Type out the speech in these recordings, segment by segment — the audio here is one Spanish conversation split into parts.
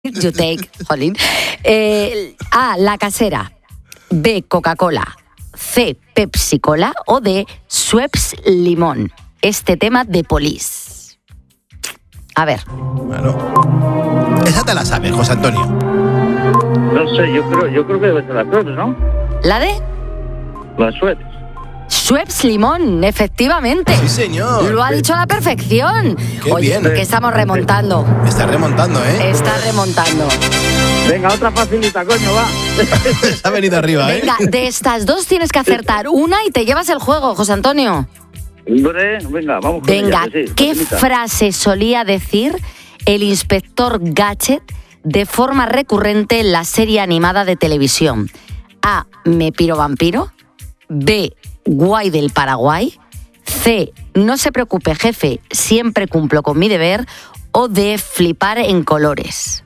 You take, jolín. A, la casera. B, Coca-Cola. C, Pepsi-Cola. O D, Schweppes limón. Este tema de Police. A ver. Bueno. Esa te la sabes, José Antonio. No sé, yo creo que debe ser la Schweppes, ¿no? ¿La D? La Schweppes. Schweppes limón, efectivamente. Sí, señor. Lo ha dicho a la perfección. Qué Oye, bien. que estamos remontando. Está remontando, ¿eh? Está remontando. Venga, otra facilita, coño, va. Ha venido arriba, ¿eh? Venga, de estas dos tienes que acertar una y te llevas el juego, José Antonio. Hombre, venga, vamos con Venga, ella, que sí, ¿qué facilita. frase solía decir el inspector Gadget de forma recurrente en la serie animada de televisión? A, me piro vampiro. B, guay del Paraguay. C, no se preocupe jefe, siempre cumplo con mi deber. O D, flipar en colores.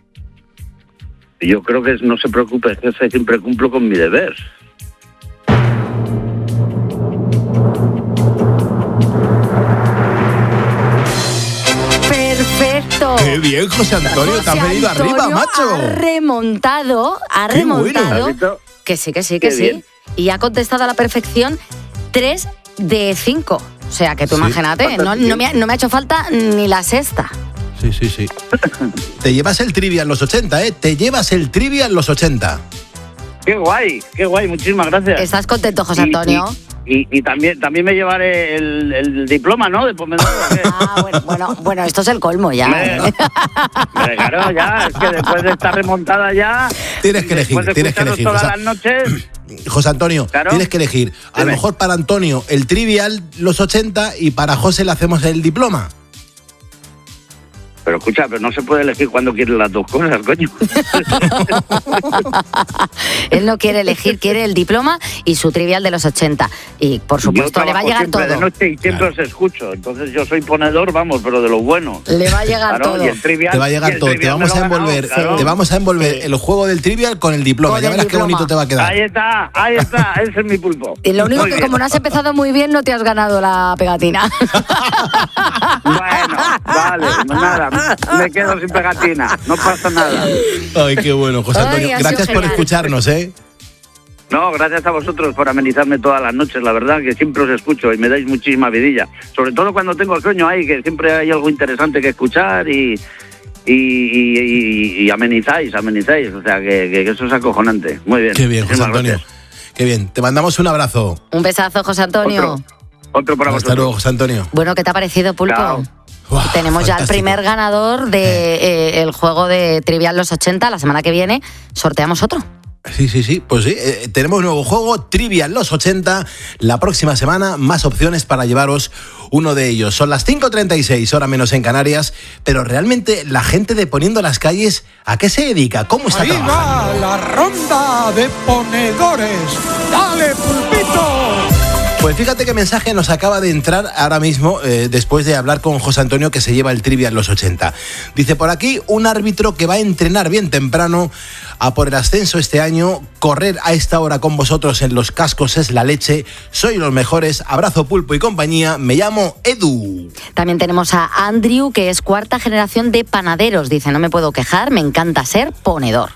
Yo creo que es no se preocupe, jefe, siempre cumplo con mi deber. Perfecto. Qué bien, José Antonio, te has José venido arriba, Antonio macho. Ha remontado. Qué bueno. ¿Has visto? Que sí, que sí, Qué que sí. bien. Y ha contestado a la perfección 3 de 5. O sea, que tú Sí. imagínate, no me ha hecho falta ni la sexta. Sí, sí, sí. Te llevas el trivia en los 80, ¿eh? Te llevas el trivia en los 80. Qué guay, muchísimas gracias. ¿Estás contento, José Antonio? Y también me llevaré el diploma, ¿no? De ponedor. Bueno, esto es el colmo ya. Hombre, claro, ya, es que después de esta remontada ya... Tienes que elegir, después de tienes que escucharnos elegir. todas O sea, las noches... José Antonio, Claro. tienes que elegir. A lo Dime. mejor para Antonio el trivial los 80 y para José le hacemos el diploma. Pero escucha, pero no se puede elegir cuando quieres las dos cosas, coño. Él no quiere elegir, quiere el diploma y su trivial de los 80. Y, por supuesto, Yo le va a trabajo llegar siempre todo. de noche y siempre os escucho. Entonces yo soy ponedor, vamos, pero de lo bueno. Le va a llegar Claro, todo. y el trivial, Te va a y llegar el todo. Te trivial me vamos lo a he ganado, envolver, claro. te vamos a envolver Sí. el juego del trivial con el diploma. Con Ya el verás qué diploma. bonito te va a quedar. Ahí está, ese es mi pulpo. Y lo único Muy que, bien. como no has empezado muy bien, no te has ganado la pegatina. Bueno, vale, pues nada, me quedo sin pegatina, no pasa nada. Ay, qué bueno, José Ay, Antonio. ha sido Gracias por genial. escucharnos, ¿eh? No, gracias a vosotros por amenizarme todas las noches, la verdad que siempre os escucho y me dais muchísima vidilla. Sobre todo cuando tengo el sueño ahí, que siempre hay algo interesante que escuchar y amenizáis, o sea que eso es acojonante. Muy bien. Qué bien, José Muchísimas Antonio. gracias. Qué bien. Te mandamos un abrazo. Un besazo, José Antonio. Otro para Hasta vosotros. luego, José Antonio. Bueno, ¿qué te ha parecido, Pulpo? Chao. Uah, Tenemos ya el fantástico. primer ganador de el juego de Trivial los 80. La semana que viene sorteamos otro. Sí. Pues sí, tenemos un nuevo juego, Trivial los 80. La próxima semana, más opciones para llevaros uno de ellos. Son las 5:36, hora menos en Canarias. Pero realmente, la gente de Poniendo las Calles, ¿a qué se dedica? ¿Cómo está Ahí trabajando? va la ronda de ponedores. ¡Dale, pulpito! Pues fíjate qué mensaje nos acaba de entrar ahora mismo, después de hablar con José Antonio, que se lleva el Trivial los 80. Dice por aquí, un árbitro que va a entrenar bien temprano a por el ascenso este año. Correr a esta hora con vosotros en los cascos es la leche. Sois los mejores. Abrazo, Pulpo y compañía. Me llamo Edu. También tenemos a Andrew, que es cuarta generación de panaderos. Dice, no me puedo quejar, me encanta ser ponedor.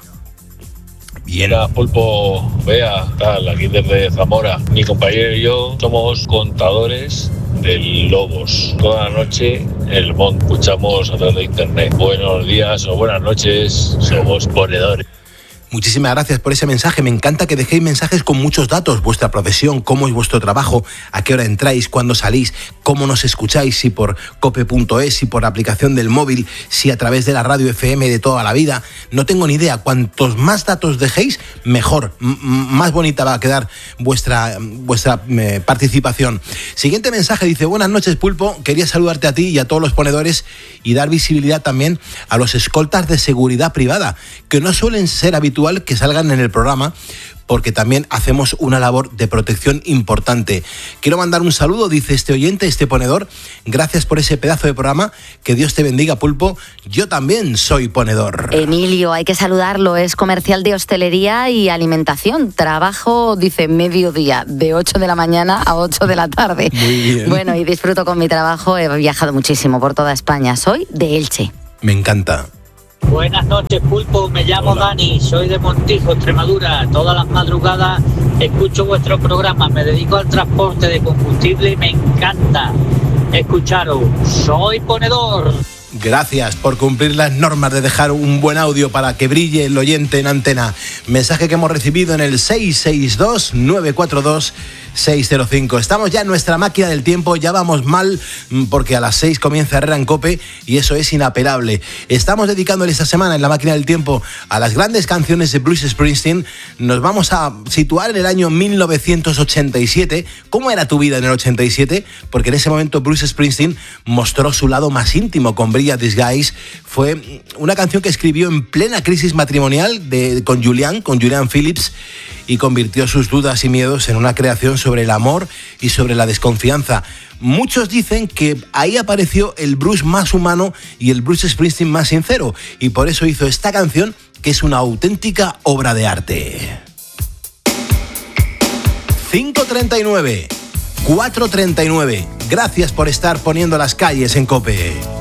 Bien. Hola, Pulpo, Bea, tal, aquí desde Zamora. Mi compañero y yo somos contadores de lobos. Toda la noche en el monte escuchamos a través de internet. Buenos días o buenas noches, somos ponedores. Muchísimas gracias por ese mensaje. Me encanta que dejéis mensajes con muchos datos. Vuestra profesión, cómo es vuestro trabajo, a qué hora entráis, cuándo salís, cómo nos escucháis, si por cope.es, si por aplicación del móvil, si a través de la radio FM de toda la vida. No tengo ni idea. Cuantos más datos dejéis, mejor. Más bonita va a quedar vuestra participación. Siguiente mensaje dice, buenas noches, Pulpo. Quería saludarte a ti y a todos los ponedores y dar visibilidad también a los escoltas de seguridad privada, que no suelen ser habituales que salgan en el programa, porque también hacemos una labor de protección importante. Quiero mandar un saludo, dice este oyente, este ponedor. Gracias por ese pedazo de programa. Que Dios te bendiga, Pulpo. Yo también soy ponedor. Emilio, hay que saludarlo, es comercial de hostelería y alimentación. Trabajo, dice, mediodía, de 8 de la mañana a 8 de la tarde. Muy bien. Bueno, y disfruto con mi trabajo, he viajado muchísimo por toda España. Soy de Elche. Me encanta. Buenas noches, Pulpo. Me llamo Dani, soy de Montijo, Extremadura. Todas las madrugadas escucho vuestro programa. Me dedico al transporte de combustible y me encanta escucharos. Soy ponedor. Gracias por cumplir las normas de dejar un buen audio para que brille el oyente en antena. Mensaje que hemos recibido en el 662-942-605. Estamos ya en nuestra máquina del tiempo, ya vamos mal porque a las 6 comienza Herrera en COPE y eso es inapelable. Estamos dedicándole esta semana en la máquina del tiempo a las grandes canciones de Bruce Springsteen. Nos vamos a situar en el año 1987. ¿Cómo era tu vida en el 87? Porque en ese momento Bruce Springsteen mostró su lado más íntimo con Brilliant Disguise. Fue una canción que escribió en plena crisis matrimonial con Julian Phillips y convirtió sus dudas y miedos en una creación sobre el amor y sobre la desconfianza. Muchos dicen que ahí apareció el Bruce más humano y el Bruce Springsteen más sincero, y por eso hizo esta canción que es una auténtica obra de arte. 5:39, 4:39. Gracias por estar poniendo las calles en COPE.